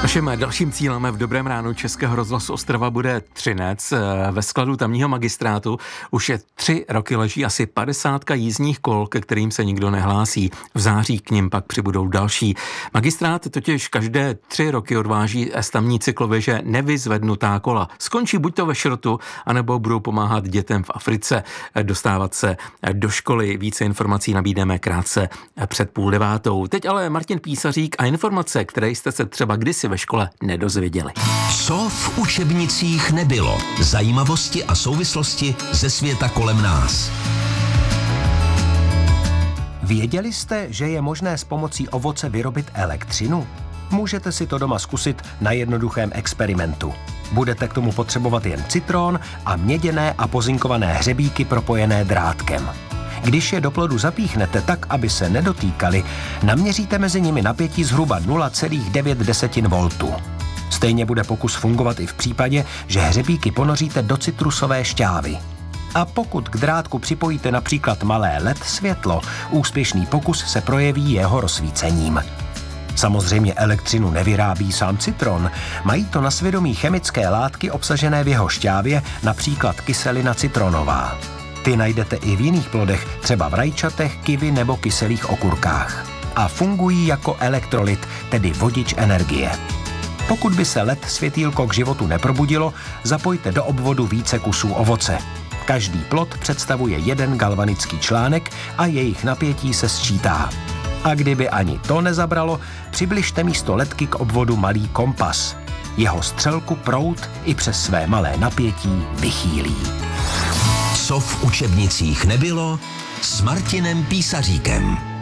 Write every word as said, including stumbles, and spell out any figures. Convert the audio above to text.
Naším dalším cílem v Dobrém ránu Českého rozhlasu Ostrava bude Třinec. Ve skladu tamního magistrátu už je tři roky leží asi padesátka jízdních kol, ke kterým se nikdo nehlásí. V září k nim pak přibudou další. Magistrát totiž každé tři roky odváží z tamní cyklověže nevyzvednutá kola. Skončí buď to ve šrotu, anebo budou pomáhat dětem v Africe dostávat se do školy. Více informací nabídneme krátce před půl devátou. Teď ale Martin Písařík a informace, které jste se třeba kdysi ve škole nedozvěděli. Co v učebnicích nebylo? Zajímavosti a souvislosti ze světa kolem nás. Věděli jste, že je možné s pomocí ovoce vyrobit elektřinu? Můžete si to doma zkusit na jednoduchém experimentu. Budete k tomu potřebovat jen citron a měděné a pozinkované hřebíky propojené drátkem. Když je do plodu zapíchnete tak, aby se nedotýkali, naměříte mezi nimi napětí zhruba nula celá devět voltů. Stejně bude pokus fungovat i v případě, že hřebíky ponoříte do citrusové šťávy. A pokud k drátku připojíte například malé el é dé světlo, úspěšný pokus se projeví jeho rozsvícením. Samozřejmě elektřinu nevyrábí sám citron, mají to na svědomí chemické látky obsažené v jeho šťávě, například kyselina citronová. Ty najdete i v jiných plodech, třeba v rajčatech, kivi nebo kyselých okurkách. A fungují jako elektrolyt, tedy vodič energie. Pokud by se el é dé světýlko k životu neprobudilo, zapojte do obvodu více kusů ovoce. Každý plod představuje jeden galvanický článek a jejich napětí se sčítá. A kdyby ani to nezabralo, přibližte místo ledky k obvodu malý kompas. Jeho střelku proud i přes své malé napětí vychýlí. Co v učebnicích nebylo s Martinem Písaříkem.